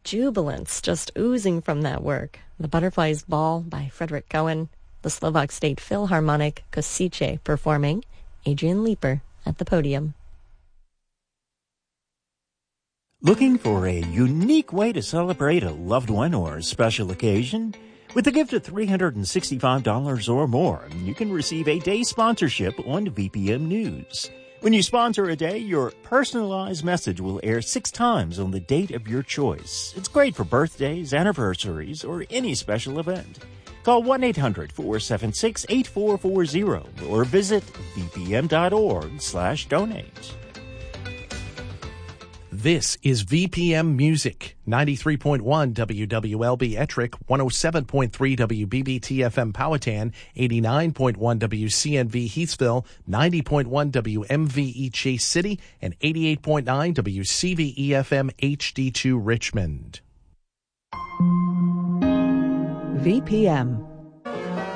jubilance just oozing from that work. The Butterflies Ball by Frederick Cohen, the Slovak State Philharmonic Kosice performing, Adrian Leeper at the podium. Looking for a unique way to celebrate a loved one or a special occasion? With a gift of $365 or more, you can receive a day sponsorship on VPM News. When you sponsor a day, your personalized message will air 6 times on the date of your choice. It's great for birthdays, anniversaries, or any special event. Call 1-800-476-8440 or visit vpm.org/donate. This is VPM Music, 93.1 WWLB Ettrick, 107.3 WBBT-FM Powhatan, 89.1 WCNV Heathsville, 90.1 WMVE Chase City, and 88.9 WCVE-FM HD2 Richmond. VPM.